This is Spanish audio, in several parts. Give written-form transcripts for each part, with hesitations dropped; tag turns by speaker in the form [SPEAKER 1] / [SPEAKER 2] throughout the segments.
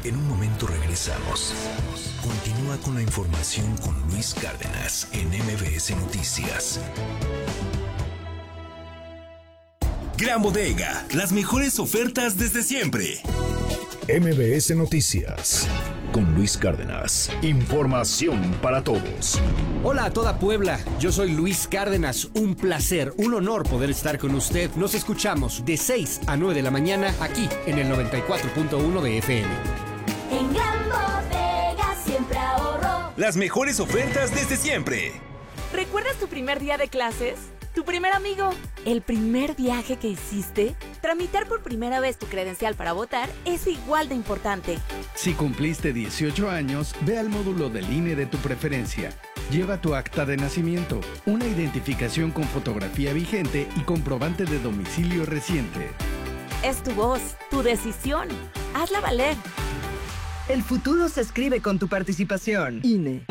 [SPEAKER 1] En un momento regresamos. Continúa con la información con Luis Cárdenas en MBS Noticias. Gran Bodega, las mejores ofertas desde siempre. MBS Noticias con Luis Cárdenas. Información para todos.
[SPEAKER 2] Hola a toda Puebla, yo soy Luis Cárdenas. Un placer, un honor poder estar con usted. Nos escuchamos de 6 a 9 de la mañana aquí en el 94.1 de FM.
[SPEAKER 3] En Gran Bodega siempre ahorro.
[SPEAKER 1] Las mejores ofertas desde siempre.
[SPEAKER 4] ¿Recuerdas tu primer día de clases? ¿Tu primer amigo? ¿El primer viaje que hiciste? Tramitar por primera vez tu credencial para votar es igual de importante.
[SPEAKER 5] Si cumpliste 18 años, ve al módulo del INE de tu preferencia. Lleva tu acta de nacimiento, una identificación con fotografía vigente y comprobante de domicilio reciente.
[SPEAKER 4] Es tu voz, tu decisión. Hazla valer.
[SPEAKER 6] El futuro se escribe con tu participación. INE.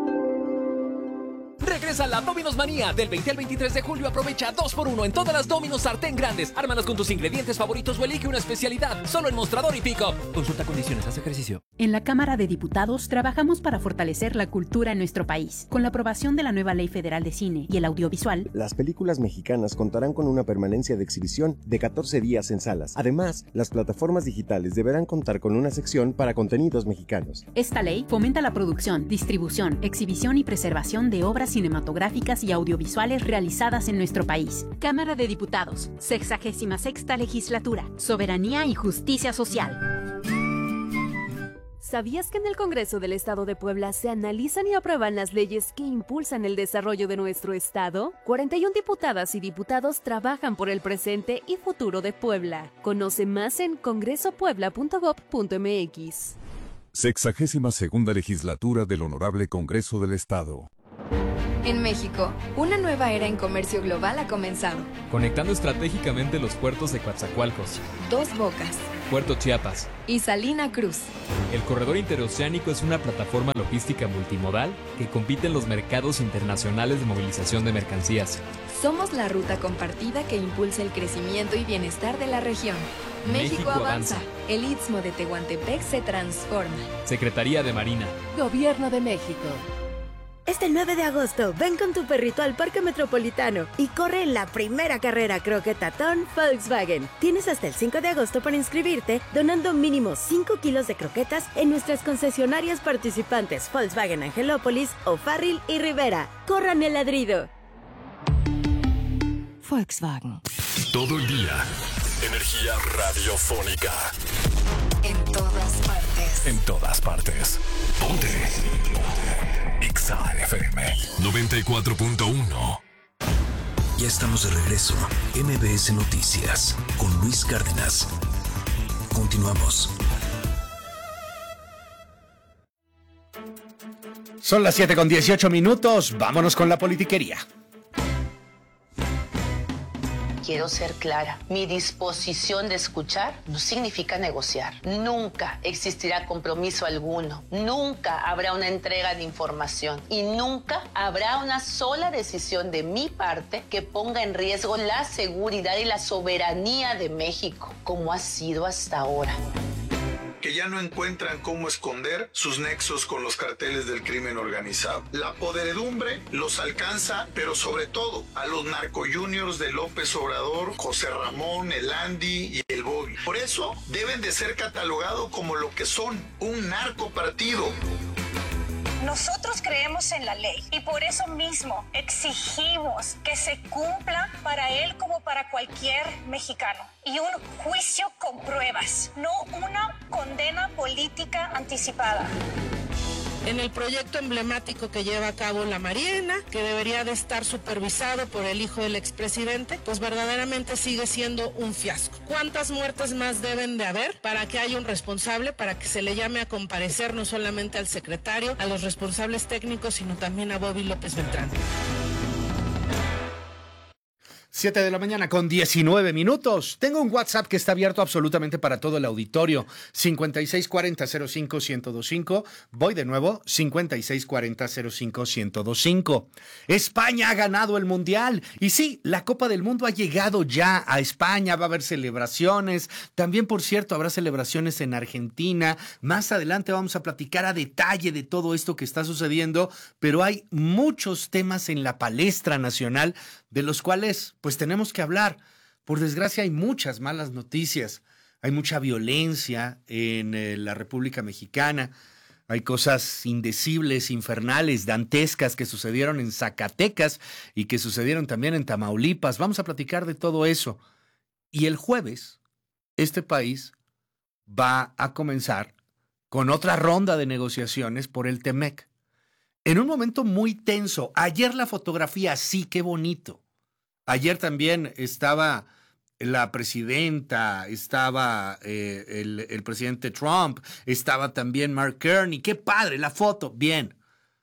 [SPEAKER 7] Regresa la Domino's Manía. Del 20 al 23 de julio aprovecha 2x1 en todas las Domino's sartén grandes. Ármalas con tus ingredientes favoritos o elige una especialidad. Solo en Mostrador y Pico. Consulta condiciones, haz ejercicio.
[SPEAKER 8] En la Cámara de Diputados trabajamos para fortalecer la cultura en nuestro país. Con la aprobación de la nueva Ley Federal de Cine y el Audiovisual,
[SPEAKER 9] las películas mexicanas contarán con una permanencia de exhibición de 14 días en salas. Además, las plataformas digitales deberán contar con una sección para contenidos mexicanos.
[SPEAKER 8] Esta ley fomenta la producción, distribución, exhibición y preservación de obras cinematográficas y audiovisuales realizadas en nuestro país. Cámara de Diputados, 66ª Legislatura, Soberanía y Justicia Social.
[SPEAKER 4] ¿Sabías que en el Congreso del Estado de Puebla se analizan y aprueban las leyes que impulsan el desarrollo de nuestro estado? 41 diputadas y diputados trabajan por el presente y futuro de Puebla. Conoce más en congresopuebla.gov.mx.
[SPEAKER 10] 62ª Legislatura del Honorable Congreso del Estado.
[SPEAKER 11] En México, una nueva era en comercio global ha comenzado.
[SPEAKER 12] Conectando estratégicamente los puertos de Coatzacoalcos,
[SPEAKER 11] Dos Bocas,
[SPEAKER 12] Puerto Chiapas
[SPEAKER 11] y Salina Cruz.
[SPEAKER 12] El corredor interoceánico es una plataforma logística multimodal que compite en los mercados internacionales de movilización de mercancías.
[SPEAKER 11] Somos la ruta compartida que impulsa el crecimiento y bienestar de la región. México avanza. El Istmo de Tehuantepec se transforma.
[SPEAKER 12] Secretaría de Marina.
[SPEAKER 4] Gobierno de México.
[SPEAKER 13] Este 9 de agosto, ven con tu perrito al Parque Metropolitano y corre en la primera carrera croquetatón Volkswagen. Tienes hasta el 5 de agosto para inscribirte, donando mínimo 5 kilos de croquetas en nuestras concesionarias participantes Volkswagen Angelópolis, O'Farrill y Rivera. ¡Corran el ladrido!
[SPEAKER 6] Volkswagen.
[SPEAKER 1] Todo el día. Energía radiofónica.
[SPEAKER 11] En todas partes.
[SPEAKER 1] En todas partes. Ponte. Exa FM 94.1. Ya estamos de regreso. MBS Noticias con Luis Cárdenas. Continuamos.
[SPEAKER 2] Son las 7:18. Vámonos con la politiquería.
[SPEAKER 14] Quiero ser clara, mi disposición de escuchar no significa negociar. Nunca existirá compromiso alguno, nunca habrá una entrega de información y nunca habrá una sola decisión de mi parte que ponga en riesgo la seguridad y la soberanía de México, como ha sido hasta ahora.
[SPEAKER 15] Que ya no encuentran cómo esconder sus nexos con los carteles del crimen organizado. La podredumbre los alcanza, pero sobre todo a los narcojuniors de López Obrador, José Ramón, el Andy y el Bobby. Por eso deben de ser catalogados como lo que son, un narcopartido.
[SPEAKER 16] Nosotros creemos en la ley y por eso mismo exigimos que se cumpla para él como para cualquier mexicano. Y un juicio con pruebas, no una condena política anticipada.
[SPEAKER 17] En el proyecto emblemático que lleva a cabo la Marina, que debería de estar supervisado por el hijo del expresidente, pues verdaderamente sigue siendo un fiasco. ¿Cuántas muertes más deben de haber para que haya un responsable, para que se le llame a comparecer no solamente al secretario, a los responsables técnicos, sino también a Bobby López Beltrán?
[SPEAKER 2] 7 de la mañana con 19 minutos. Tengo un WhatsApp que está abierto absolutamente para todo el auditorio. 5640-05-1025. Voy de nuevo, 5640-05-1025. España ha ganado el Mundial. Y sí, la Copa del Mundo ha llegado ya a España. Va a haber celebraciones. También, por cierto, habrá celebraciones en Argentina. Más adelante vamos a platicar a detalle de todo esto que está sucediendo. Pero hay muchos temas en la palestra nacional de los cuales pues tenemos que hablar. Por desgracia hay muchas malas noticias, hay mucha violencia en la República Mexicana, hay cosas indecibles, infernales, dantescas que sucedieron en Zacatecas y que sucedieron también en Tamaulipas. Vamos a platicar de todo eso. Y el jueves, este país va a comenzar con otra ronda de negociaciones por el TEMEC. En un momento muy tenso. Ayer la fotografía, sí, qué bonito. Ayer también estaba la presidenta, estaba el presidente Trump, estaba también Mark Carney. Qué padre, la foto, bien.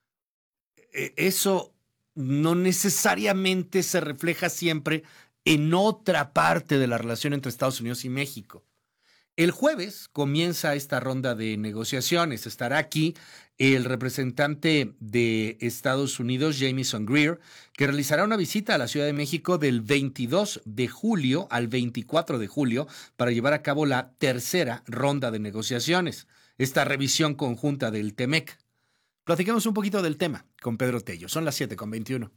[SPEAKER 2] Eso no necesariamente se refleja siempre en otra parte de la relación entre Estados Unidos y México. El jueves comienza esta ronda de negociaciones. Estará aquí el representante de Estados Unidos, Jamieson Greer, que realizará una visita a la Ciudad de México del 22 de julio al 24 de julio para llevar a cabo la tercera ronda de negociaciones, esta revisión conjunta del TEMEC. Platiquemos un poquito del tema con Pedro Tello. Son las 7:21.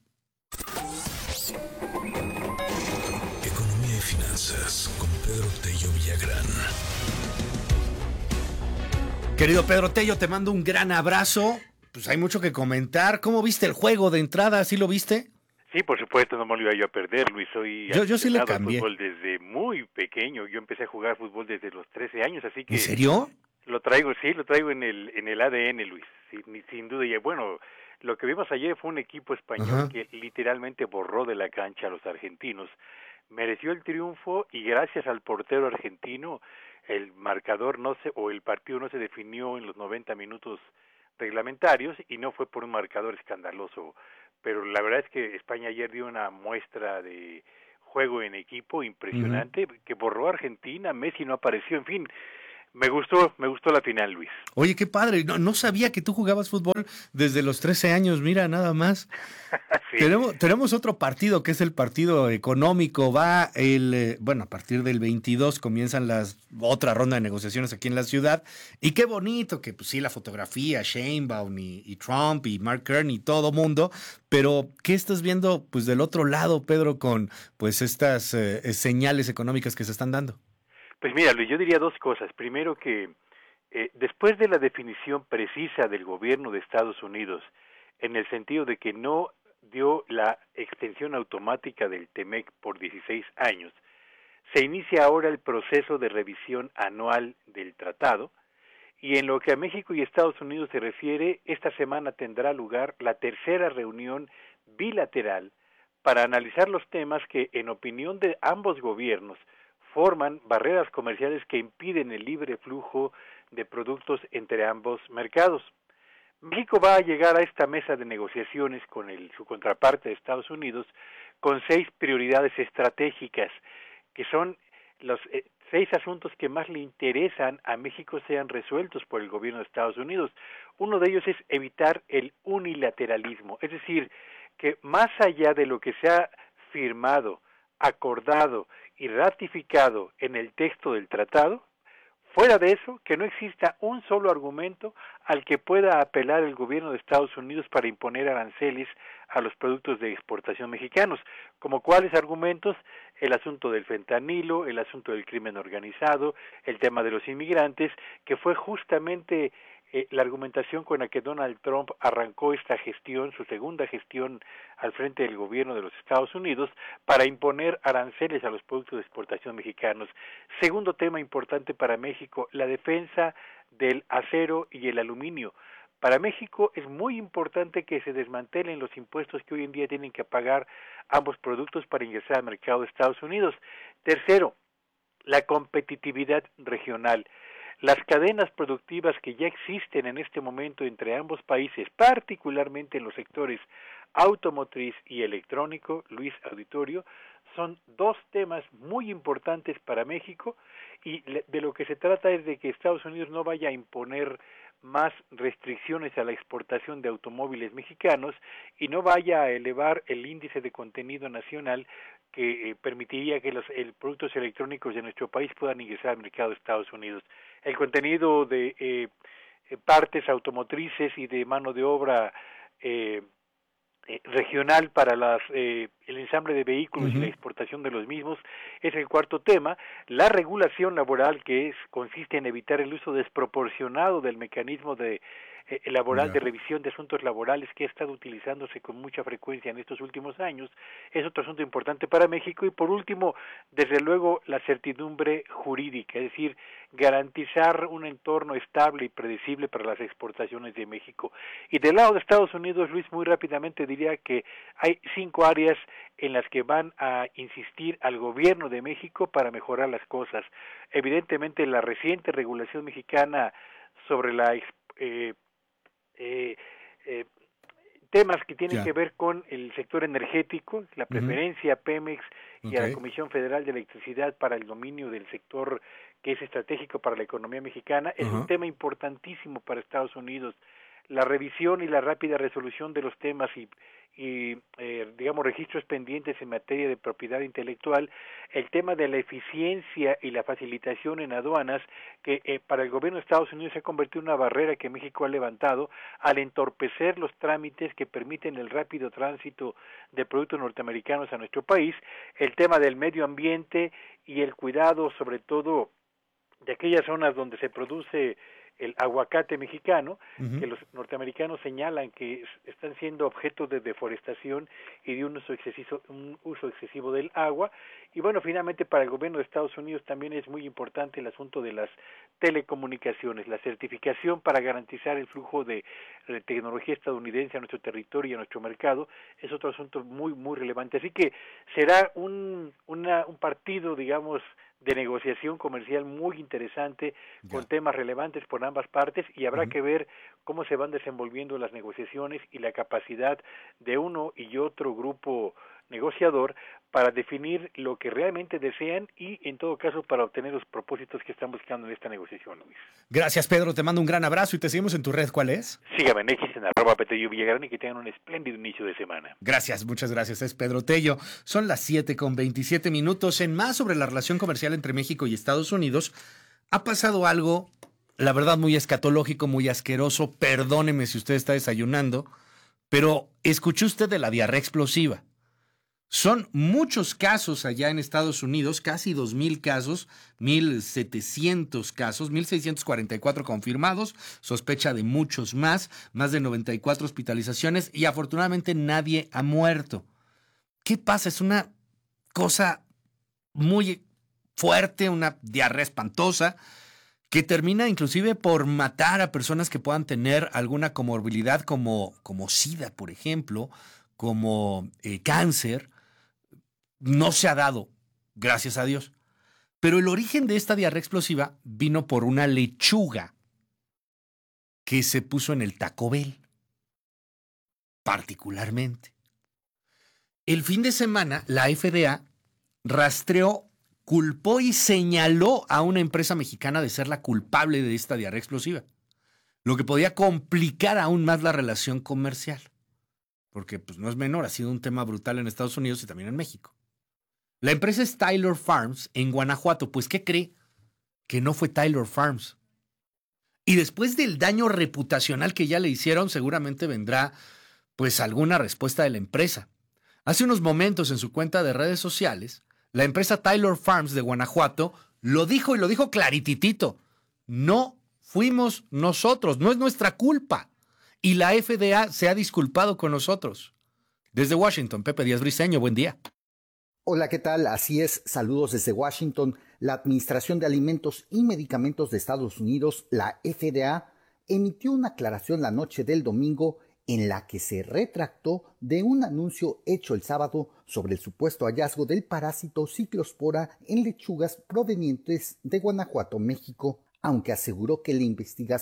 [SPEAKER 1] Economía y finanzas con Pedro Tello Villagrán.
[SPEAKER 2] Querido Pedro Tello, te mando un gran abrazo. Pues hay mucho que comentar. ¿Cómo viste el juego de entrada? ¿Sí lo viste?
[SPEAKER 18] Sí, por supuesto, no me lo iba yo a perder, Luis.
[SPEAKER 2] Yo sí le cambié.
[SPEAKER 18] Fútbol desde muy pequeño. Yo empecé a jugar fútbol desde los 13 años, así que...
[SPEAKER 2] ¿En serio?
[SPEAKER 18] Lo traigo en el ADN, Luis, sin duda. Y bueno, lo que vimos ayer fue un equipo español que literalmente borró de la cancha a los argentinos. Mereció el triunfo y gracias al portero argentino el marcador el partido no se definió en los 90 minutos reglamentarios y no fue por un marcador escandaloso, pero la verdad es que España ayer dio una muestra de juego en equipo impresionante, que borró a Argentina, Messi no apareció, en fin. Me gustó la final, Luis.
[SPEAKER 2] Oye, qué padre. No sabía que tú jugabas fútbol desde los 13 años. Mira, nada más. Sí. Tenemos otro partido, que es el partido económico. Va a partir del 22 comienzan otra ronda de negociaciones aquí en la ciudad. Y qué bonito que, pues sí, la fotografía, Sheinbaum y Trump y Mark Carney y todo mundo. Pero, ¿qué estás viendo, pues, del otro lado, Pedro, con, pues, estas señales económicas que se están dando?
[SPEAKER 18] Pues mira, Luis, yo diría dos cosas. Primero que después de la definición precisa del gobierno de Estados Unidos, en el sentido de que no dio la extensión automática del TEMEC por 16 años, se inicia ahora el proceso de revisión anual del tratado, y en lo que a México y Estados Unidos se refiere, esta semana tendrá lugar la tercera reunión bilateral para analizar los temas que, en opinión de ambos gobiernos, forman barreras comerciales que impiden el libre flujo de productos entre ambos mercados. México va a llegar a esta mesa de negociaciones con su contraparte de Estados Unidos con 6 prioridades estratégicas, que son los 6 asuntos que más le interesan a México sean resueltos por el gobierno de Estados Unidos. Uno de ellos es evitar el unilateralismo, es decir, que más allá de lo que se ha firmado, acordado y ratificado en el texto del tratado, fuera de eso, que no exista un solo argumento al que pueda apelar el gobierno de Estados Unidos para imponer aranceles a los productos de exportación mexicanos, como cuáles argumentos: el asunto del fentanilo, el asunto del crimen organizado, el tema de los inmigrantes, que fue justamente la argumentación con la que Donald Trump arrancó esta gestión, su segunda gestión al frente del gobierno de los Estados Unidos, para imponer aranceles a los productos de exportación mexicanos. Segundo tema importante para México, la defensa del acero y el aluminio. Para México es muy importante que se desmantelen los impuestos que hoy en día tienen que pagar ambos productos para ingresar al mercado de Estados Unidos. Tercero, la competitividad regional. Las cadenas productivas que ya existen en este momento entre ambos países, particularmente en los sectores automotriz y electrónico, Luis, auditorio, son dos temas muy importantes para México y de lo que se trata es de que Estados Unidos no vaya a imponer más restricciones a la exportación de automóviles mexicanos y no vaya a elevar el índice de contenido nacional que permitiría que los productos electrónicos de nuestro país puedan ingresar al mercado de Estados Unidos. El contenido de partes automotrices y de mano de obra regional para el ensamble de vehículos y la exportación de los mismos es el cuarto tema. La regulación laboral que consiste en evitar el uso desproporcionado del mecanismo de laboral de revisión de asuntos laborales que ha estado utilizándose con mucha frecuencia en estos últimos años es otro asunto importante para México. Y por último, desde luego, la certidumbre jurídica, es decir, garantizar un entorno estable y predecible para las exportaciones de México. Y del lado de Estados Unidos, Luis, muy rápidamente diría que hay 5 áreas en las que van a insistir al gobierno de México para mejorar las cosas. Evidentemente, la reciente regulación mexicana sobre la temas que tienen que ver con el sector energético, la preferencia a Pemex y a la Comisión Federal de Electricidad para el dominio del sector que es estratégico para la economía mexicana, es un tema importantísimo para Estados Unidos. La revisión y la rápida resolución de los temas y digamos registros pendientes en materia de propiedad intelectual, el tema de la eficiencia y la facilitación en aduanas que para el gobierno de Estados Unidos se ha convertido en una barrera que México ha levantado al entorpecer los trámites que permiten el rápido tránsito de productos norteamericanos a nuestro país, el tema del medio ambiente y el cuidado sobre todo de aquellas zonas donde se produce el aguacate mexicano, que los norteamericanos señalan que están siendo objeto de deforestación y de un uso excesivo del agua. Y bueno, finalmente para el gobierno de Estados Unidos también es muy importante el asunto de las telecomunicaciones, la certificación para garantizar el flujo de tecnología estadounidense a nuestro territorio y a nuestro mercado, es otro asunto muy, muy relevante. Así que será un partido, digamos, de negociación comercial muy interesante, con temas relevantes por ambas partes, y habrá que ver cómo se van desenvolviendo las negociaciones y la capacidad de uno y otro grupo negociador para definir lo que realmente desean y, en todo caso, para obtener los propósitos que están buscando en esta negociación, Luis.
[SPEAKER 2] Gracias, Pedro. Te mando un gran abrazo y te seguimos en tu red. ¿Cuál es?
[SPEAKER 18] Sígame en X, en @PetelloVillagrán, y que tengan un espléndido inicio de semana.
[SPEAKER 2] Gracias, muchas gracias. Es Pedro Tello. Son las 7:27. En más sobre la relación comercial entre México y Estados Unidos, ha pasado algo, la verdad, muy escatológico, muy asqueroso. Perdóneme si usted está desayunando, pero escuchó usted de la diarrea explosiva. Son muchos casos allá en Estados Unidos, casi 2,000 casos, 1,700 casos, 1,644 confirmados, sospecha de muchos más de 94 hospitalizaciones y afortunadamente nadie ha muerto. ¿Qué pasa? Es una cosa muy fuerte, una diarrea espantosa, que termina inclusive por matar a personas que puedan tener alguna comorbilidad como SIDA, por ejemplo, como cáncer. No se ha dado, gracias a Dios. Pero el origen de esta diarrea explosiva vino por una lechuga que se puso en el Taco Bell, particularmente. El fin de semana, la FDA rastreó, culpó y señaló a una empresa mexicana de ser la culpable de esta diarrea explosiva, lo que podía complicar aún más la relación comercial, porque pues, no es menor, ha sido un tema brutal en Estados Unidos y también en México. La empresa es Taylor Farms en Guanajuato. Pues, ¿qué cree? Que no fue Taylor Farms. Y después del daño reputacional que ya le hicieron, seguramente vendrá pues alguna respuesta de la empresa. Hace unos momentos en su cuenta de redes sociales, la empresa Taylor Farms de Guanajuato lo dijo y lo dijo clarititito. No fuimos nosotros, no es nuestra culpa. Y la FDA se ha disculpado con nosotros. Desde Washington, Pepe Díaz Briceño, buen día.
[SPEAKER 19] Hola, ¿qué tal? Así es, saludos desde Washington. La Administración de Alimentos y Medicamentos de Estados Unidos, la FDA, emitió una aclaración la noche del domingo en la que se retractó de un anuncio hecho el sábado sobre el supuesto hallazgo del parásito Ciclospora en lechugas provenientes de Guanajuato, México, aunque aseguró que la investigación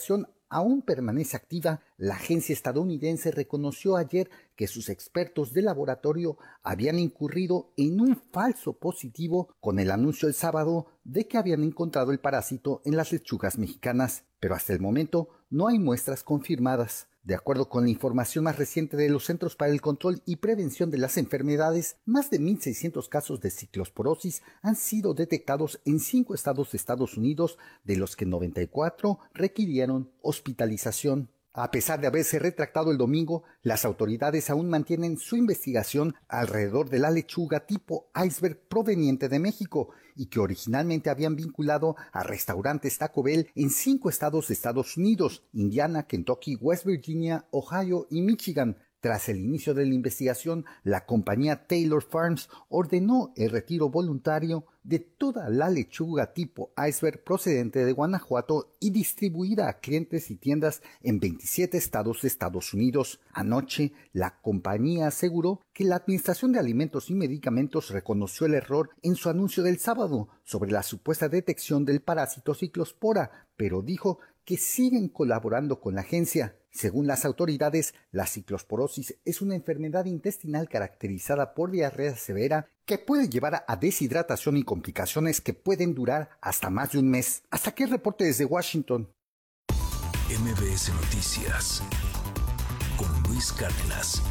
[SPEAKER 19] aún permanece activa, la agencia estadounidense reconoció ayer que sus expertos de laboratorio habían incurrido en un falso positivo con el anuncio el sábado de que habían encontrado el parásito en las lechugas mexicanas, pero hasta el momento no hay muestras confirmadas. De acuerdo con la información más reciente de los Centros para el Control y Prevención de las Enfermedades, más de 1.600 casos de ciclosporosis han sido detectados en 5 estados de Estados Unidos, de los que 94 requirieron hospitalización. A pesar de haberse retractado el domingo, las autoridades aún mantienen su investigación alrededor de la lechuga tipo iceberg proveniente de México y que originalmente habían vinculado a restaurantes Taco Bell en 5 estados de Estados Unidos: Indiana, Kentucky, West Virginia, Ohio y Michigan. Tras el inicio de la investigación, la compañía Taylor Farms ordenó el retiro voluntario de toda la lechuga tipo iceberg procedente de Guanajuato y distribuida a clientes y tiendas en 27 estados de Estados Unidos. Anoche, la compañía aseguró que la Administración de Alimentos y Medicamentos reconoció el error en su anuncio del sábado sobre la supuesta detección del parásito ciclospora, pero dijo que siguen colaborando con la agencia. Según las autoridades, la ciclosporosis es una enfermedad intestinal caracterizada por diarrea severa que puede llevar a deshidratación y complicaciones que pueden durar hasta más de un mes. Hasta aquí el reporte desde Washington.
[SPEAKER 1] MBS Noticias con Luis Cárdenas.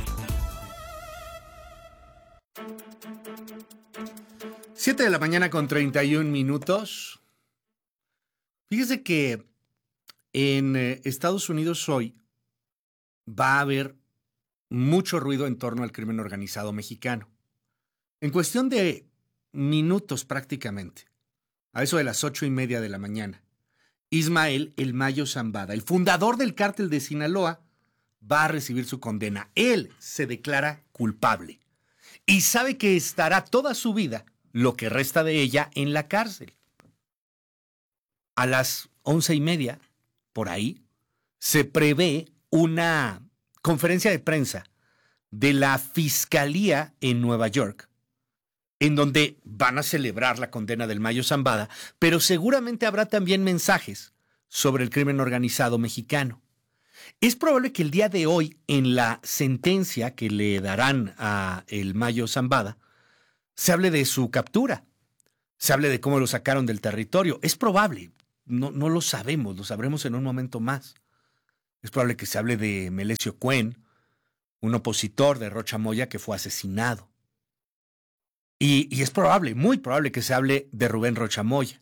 [SPEAKER 2] Siete de la mañana con 31 minutos. Fíjese que en Estados Unidos hoy va a haber mucho ruido en torno al crimen organizado mexicano. En cuestión de minutos prácticamente, a eso de las 8:30 de la mañana, Ismael El Mayo Zambada, el fundador del cártel de Sinaloa, va a recibir su condena. Él se declara culpable y sabe que estará toda su vida, lo que resta de ella, en la cárcel. A las 11:30, por ahí, se prevé una conferencia de prensa de la Fiscalía en Nueva York, en donde van a celebrar la condena del Mayo Zambada, pero seguramente habrá también mensajes sobre el crimen organizado mexicano. Es probable que el día de hoy, en la sentencia que le darán a el Mayo Zambada, se hable de su captura, se hable de cómo lo sacaron del territorio. Es probable. No lo sabemos, lo sabremos en un momento más. Es probable que se hable de Melesio Cuen, un opositor de Rocha Moya que fue asesinado. Y es probable, muy probable que se hable de Rubén Rocha Moya.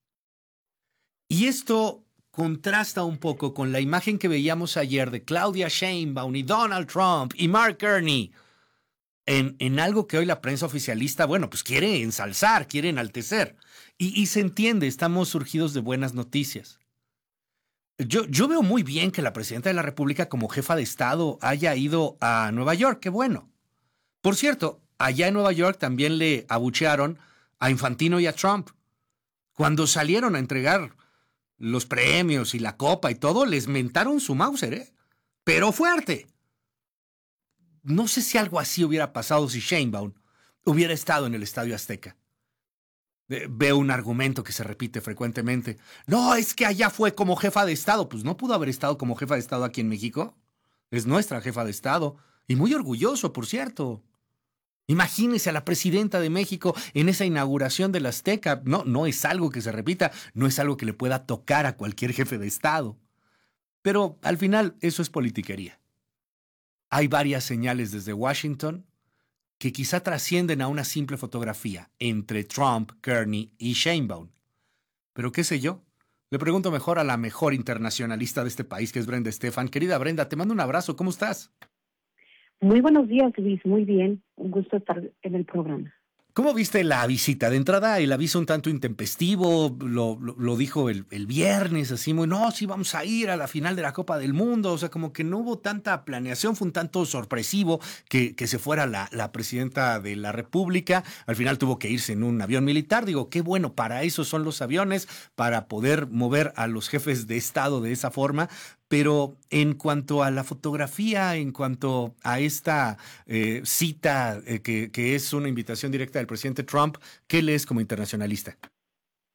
[SPEAKER 2] Y esto contrasta un poco con la imagen que veíamos ayer de Claudia Sheinbaum y Donald Trump y Mark Carney en algo que hoy la prensa oficialista, bueno, pues quiere ensalzar, quiere enaltecer. Y se entiende, estamos surgidos de buenas noticias. Yo veo muy bien que la presidenta de la República, como jefa de Estado, haya ido a Nueva York. ¡Qué bueno! Por cierto, allá en Nueva York también le abuchearon a Infantino y a Trump. Cuando salieron a entregar los premios y la copa y todo, les mentaron su Mauser, ¿eh? Pero fuerte. No sé si algo así hubiera pasado si Sheinbaum hubiera estado en el Estadio Azteca. Veo un argumento que se repite frecuentemente. No, es que allá fue como jefa de Estado. Pues no pudo haber estado como jefa de Estado aquí en México. Es nuestra jefa de Estado. Y muy orgulloso, por cierto. Imagínese a la presidenta de México en esa inauguración del Azteca. No es algo que se repita. No es algo que le pueda tocar a cualquier jefe de Estado. Pero al final eso es politiquería. Hay varias señales desde Washington que quizá trascienden a una simple fotografía entre Trump, Carney y Sheinbaum. Pero qué sé yo, le pregunto mejor a la mejor internacionalista de este país, que es Brenda Estefan. Querida Brenda, te mando un abrazo, ¿cómo estás?
[SPEAKER 20] Muy buenos días, Luis, muy bien, un gusto estar en el programa.
[SPEAKER 2] ¿Cómo viste la visita? De entrada, el aviso un tanto intempestivo, lo dijo el viernes, así muy, no, sí vamos a ir a la final de la Copa del Mundo, o sea, como que no hubo tanta planeación, fue un tanto sorpresivo que se fuera la presidenta de la República, al final tuvo que irse en un avión militar, digo, qué bueno, para eso son los aviones, para poder mover a los jefes de Estado de esa forma. Pero en cuanto a la fotografía, en cuanto a esta cita que es una invitación directa del presidente Trump, ¿qué lees como internacionalista?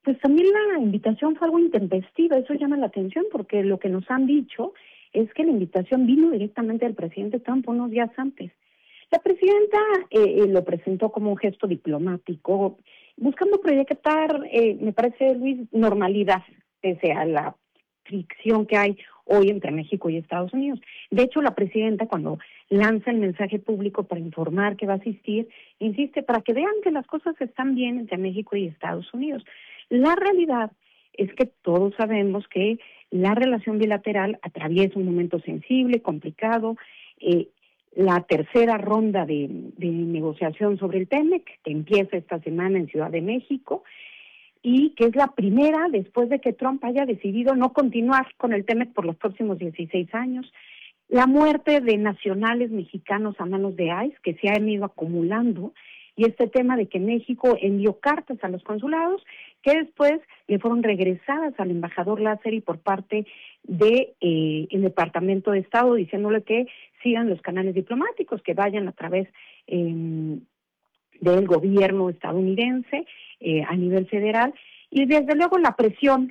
[SPEAKER 20] Pues también la invitación fue algo intempestiva, eso llama la atención, porque lo que nos han dicho es que la invitación vino directamente del presidente Trump unos días antes. La presidenta lo presentó como un gesto diplomático, buscando proyectar, me parece, Luis, normalidad, pese a la fricción que hay hoy entre México y Estados Unidos. De hecho, la presidenta, cuando lanza el mensaje público para informar que va a asistir, insiste para que vean que las cosas están bien entre México y Estados Unidos. La realidad es que todos sabemos que la relación bilateral atraviesa un momento sensible, complicado. La tercera ronda de negociación sobre el TEMEC, que empieza esta semana en Ciudad de México, y que es la primera después de que Trump haya decidido no continuar con el TEMEC por los próximos 16 años. La muerte de nacionales mexicanos a manos de ICE, que se han ido acumulando, y este tema de que México envió cartas a los consulados que después le fueron regresadas al embajador Lázari por parte de el Departamento de Estado, diciéndole que sigan los canales diplomáticos, que vayan a través del gobierno estadounidense a nivel federal, y desde luego la presión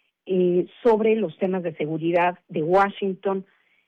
[SPEAKER 20] sobre los temas de seguridad de Washington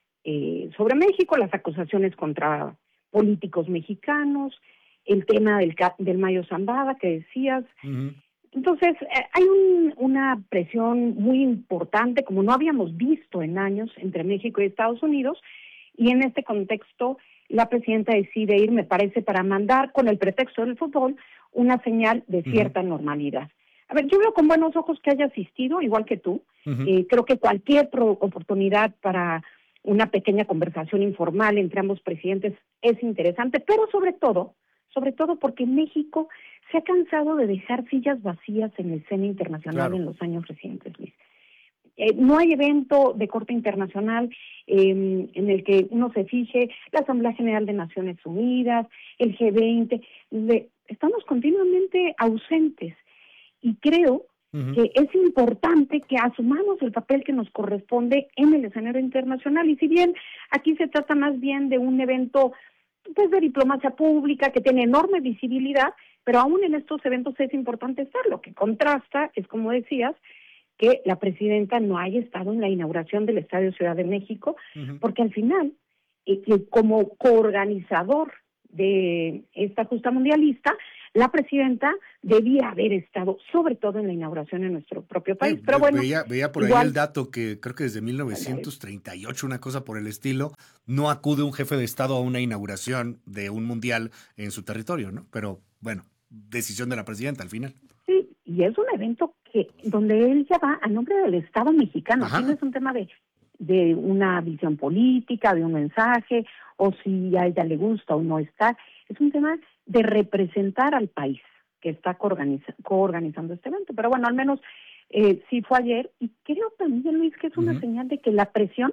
[SPEAKER 20] sobre México, las acusaciones contra políticos mexicanos, el tema del Mayo Zambada que decías. Uh-huh. Entonces, hay una presión muy importante, como no habíamos visto en años, entre México y Estados Unidos, y en este contexto la presidenta decide ir, me parece, para mandar, con el pretexto del fútbol, una señal de cierta normalidad. A ver, yo veo con buenos ojos que haya asistido, igual que tú. Uh-huh. Creo que cualquier oportunidad para una pequeña conversación informal entre ambos presidentes es interesante, pero sobre todo porque México se ha cansado de dejar sillas vacías en la escena internacional en los años recientes, Luis. No hay evento de corte internacional en el que uno se fije, la Asamblea General de Naciones Unidas, el G20, estamos continuamente ausentes, y creo que es importante que asumamos el papel que nos corresponde en el escenario internacional, y si bien aquí se trata más bien de un evento pues de diplomacia pública que tiene enorme visibilidad, pero aún en estos eventos es importante estar. Lo que contrasta es, como decías, que la presidenta no haya estado en la inauguración del Estadio Ciudad de México, porque al final, como coorganizador de esta justa mundialista, la presidenta debía haber estado, sobre todo en la inauguración en nuestro propio país. Pero bueno,
[SPEAKER 2] veía por ahí el dato que creo que desde 1938, una cosa por el estilo, no acude un jefe de Estado a una inauguración de un mundial en su territorio, ¿no? Pero bueno, decisión de la presidenta al final.
[SPEAKER 20] Sí, y es un evento donde él ya va a nombre del Estado mexicano. Aquí no es un tema de una visión política, de un mensaje, o si a ella le gusta o no está. Es un tema de representar al país que está coorganizando este evento. Pero bueno, al menos sí fue ayer, y creo también, Luis, que es una señal de que la presión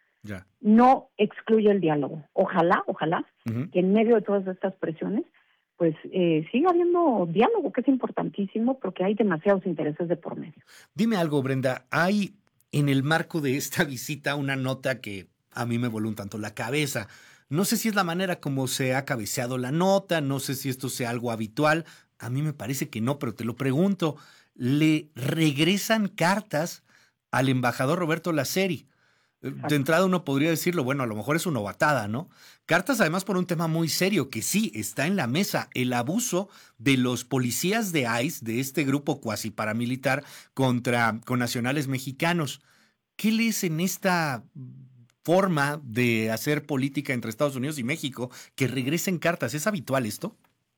[SPEAKER 20] no excluye el diálogo. Ojalá que en medio de todas estas presiones pues siga habiendo diálogo, que es importantísimo porque hay demasiados intereses de por medio.
[SPEAKER 2] Dime algo, Brenda, hay en el marco de esta visita una nota que a mí me voló un tanto la cabeza. No sé si es la manera como se ha cabeceado la nota, no sé si esto sea algo habitual, a mí me parece que no, pero te lo pregunto. Le regresan cartas al embajador Roberto Lázari. De entrada uno podría decirlo, bueno, a lo mejor es una novatada, ¿no? Cartas además por un tema muy serio que sí está en la mesa, el abuso de los policías de ICE, de este grupo cuasi paramilitar con nacionales mexicanos. ¿Qué lees en esta forma de hacer política entre Estados Unidos y México, que regresen cartas? ¿Es habitual esto?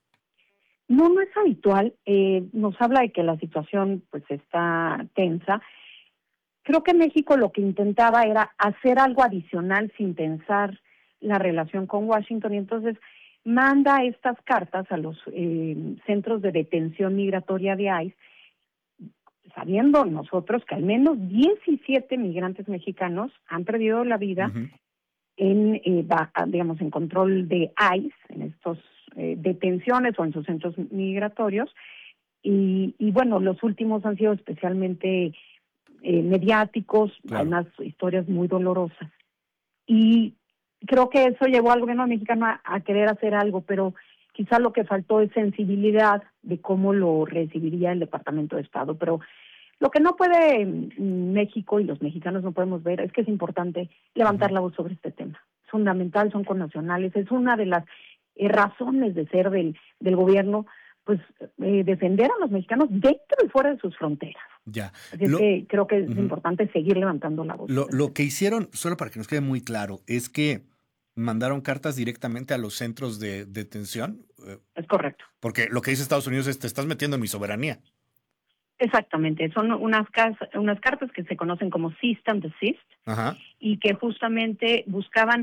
[SPEAKER 20] No es habitual. Nos habla de que la situación pues está tensa. Creo que México lo que intentaba era hacer algo adicional sin tensar la relación con Washington, y entonces manda estas cartas a los centros de detención migratoria de ICE, sabiendo nosotros que al menos 17 migrantes mexicanos han perdido la vida en control de ICE, en estos detenciones o en sus centros migratorios, y bueno, los últimos han sido especialmente mediáticos, además historias muy dolorosas. Y creo que eso llevó al gobierno mexicano a querer hacer algo, pero Quizá lo que faltó es sensibilidad de cómo lo recibiría el Departamento de Estado, pero lo que no puede México y los mexicanos no podemos ver es que es importante levantar la voz sobre este tema. Es fundamental, son connacionales, es una de las razones de ser del gobierno, pues defender a los mexicanos dentro y fuera de sus fronteras.
[SPEAKER 2] Ya.
[SPEAKER 20] Así es que creo que es importante seguir levantando la voz.
[SPEAKER 2] Lo que hicieron, solo para que nos quede muy claro, es que mandaron cartas directamente a los centros de detención.
[SPEAKER 20] Es correcto.
[SPEAKER 2] Porque lo que dice Estados Unidos es: te estás metiendo en mi soberanía.
[SPEAKER 20] Exactamente, son unas cartas que se conocen como cease and desist, y que justamente buscaban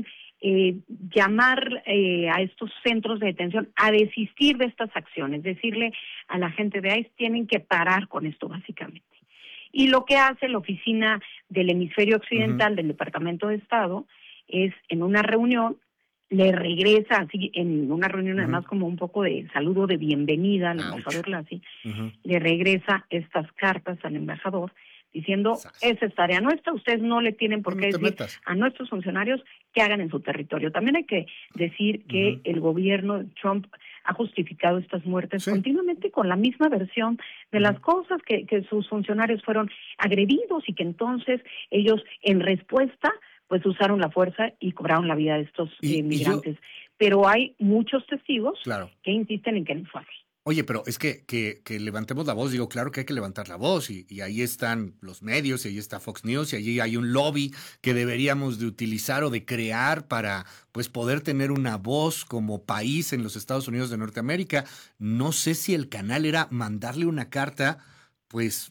[SPEAKER 20] llamar a estos centros de detención a desistir de estas acciones, decirle a la gente de ICE tienen que parar con esto básicamente. Y lo que hace la oficina del hemisferio occidental del Departamento de Estado es, en una reunión, le regresa, así en una reunión además como un poco de saludo de bienvenida al embajador Lassi, le regresa estas cartas al embajador diciendo, esa es tarea nuestra, ustedes no le tienen por qué decir a nuestros funcionarios qué hagan en su territorio. También hay que decir que el gobierno de Trump ha justificado estas muertes continuamente con la misma versión de las cosas, que sus funcionarios fueron agredidos y que entonces ellos en respuesta pues usaron la fuerza y cobraron la vida de estos migrantes. Pero hay muchos testigos que insisten en que no fue así.
[SPEAKER 2] Oye, pero es que levantemos la voz. Digo, claro que hay que levantar la voz y ahí están los medios, y ahí está Fox News, y allí hay un lobby que deberíamos de utilizar o de crear para pues poder tener una voz como país en los Estados Unidos de Norteamérica. No sé si el canal era mandarle una carta pues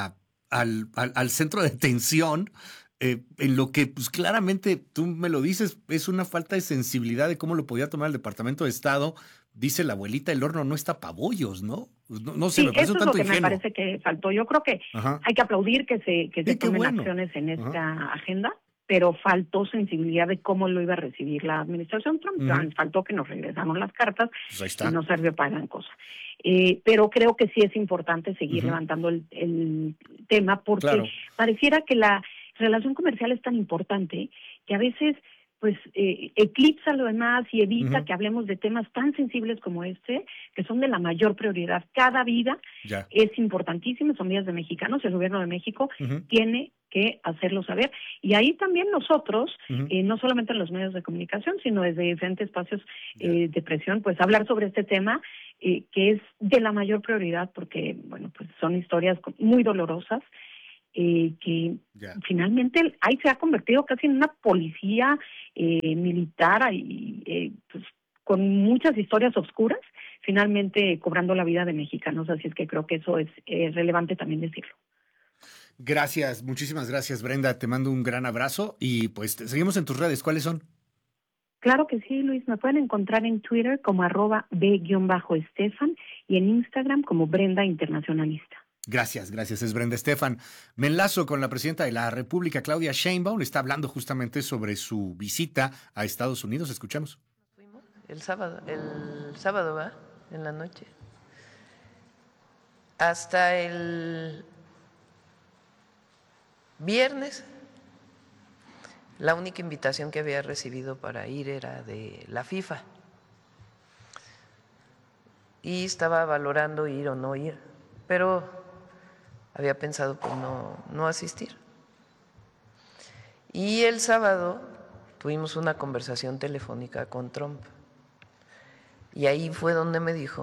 [SPEAKER 2] al centro de detención, en lo que pues claramente tú me lo dices, es una falta de sensibilidad de cómo lo podía tomar el Departamento de Estado. Dice la abuelita, el horno no está pa' bollos, ¿no? No sé, me parece un tanto ingenuo.
[SPEAKER 20] Eso es lo que me parece que faltó. Yo creo que hay que aplaudir que se tomen acciones en esta agenda, pero faltó sensibilidad de cómo lo iba a recibir la administración Trump. Faltó que nos regresaron las cartas, pues y no sirvió para gran cosa. Pero creo que sí es importante seguir levantando el tema, porque pareciera que la relación comercial es tan importante que a veces pues eclipsa lo demás y evita que hablemos de temas tan sensibles como este, que son de la mayor prioridad. Cada vida es importantísima, son vidas de mexicanos, el gobierno de México tiene que hacerlo saber. Y ahí también nosotros, no solamente en los medios de comunicación, sino desde diferentes espacios de presión, pues hablar sobre este tema, que es de la mayor prioridad, porque, bueno, pues son historias muy dolorosas, que finalmente ahí se ha convertido casi en una policía militar y pues, con muchas historias oscuras, finalmente cobrando la vida de mexicanos. Así es que creo que eso es relevante también decirlo.
[SPEAKER 2] Gracias, muchísimas gracias, Brenda. Te mando un gran abrazo y pues te seguimos en tus redes. ¿Cuáles son?
[SPEAKER 20] Claro que sí, Luis. Me pueden encontrar en Twitter como @b_Estefan y en Instagram como Brenda Internacionalista.
[SPEAKER 2] Gracias, es Brenda Estefan. Me enlazo con la presidenta de la República, Claudia Sheinbaum. Está hablando justamente sobre su visita a Estados Unidos. Escuchamos.
[SPEAKER 21] El sábado, ¿va? En la noche. Hasta el viernes, la única invitación que había recibido para ir era de la FIFA. Y estaba valorando ir o no ir, pero había pensado pues no asistir. Y el sábado tuvimos una conversación telefónica con Trump. Y ahí fue donde me dijo,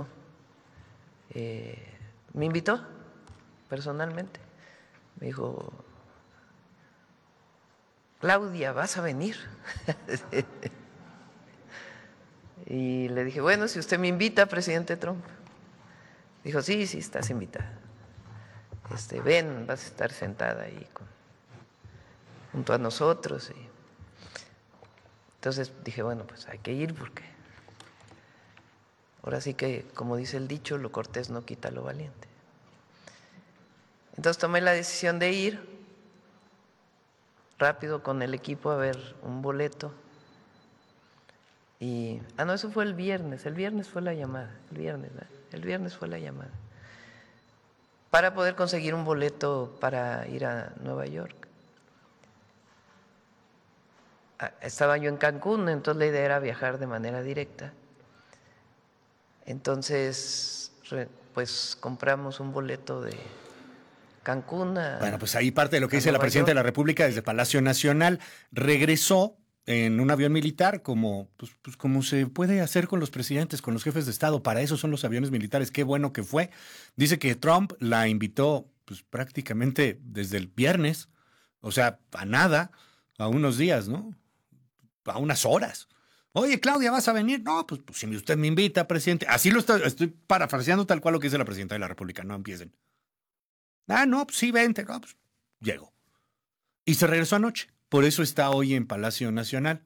[SPEAKER 21] me invitó personalmente. Me dijo, Claudia, ¿vas a venir? Y le dije, bueno, si usted me invita, presidente Trump. Dijo, sí, estás invitada. Ven, vas a estar sentada ahí junto a nosotros. Y entonces dije, bueno, pues hay que ir porque ahora sí que, como dice el dicho, lo cortés no quita lo valiente. Entonces tomé la decisión de ir rápido con el equipo a ver un boleto. Y, no, eso fue el viernes fue la llamada, el viernes fue la llamada, para poder conseguir un boleto para ir a Nueva York. Estaba yo en Cancún, entonces la idea era viajar de manera directa. Entonces, pues compramos un boleto de Cancún.
[SPEAKER 2] Bueno, pues ahí parte de lo que dice la presidenta de la República desde Palacio Nacional. Regresó en un avión militar, como se puede hacer con los presidentes, con los jefes de Estado. Para eso son los aviones militares. Qué bueno que fue. Dice que Trump la invitó pues prácticamente desde el viernes, o sea, a nada, a unos días, ¿no? A unas horas. Oye, Claudia, ¿vas a venir? No, pues si usted me invita, presidente. Así estoy parafraseando tal cual lo que dice la presidenta de la República. No empiecen. No, pues sí, vente. No, pues llego. Y se regresó anoche. Por eso está hoy en Palacio Nacional.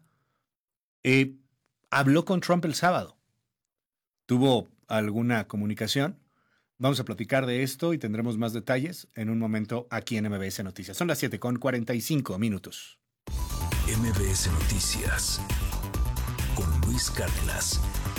[SPEAKER 2] Habló con Trump el sábado. ¿Tuvo alguna comunicación? Vamos a platicar de esto y tendremos más detalles en un momento aquí en MBS Noticias. Son las 7:45
[SPEAKER 1] MBS Noticias con Luis Cárdenas.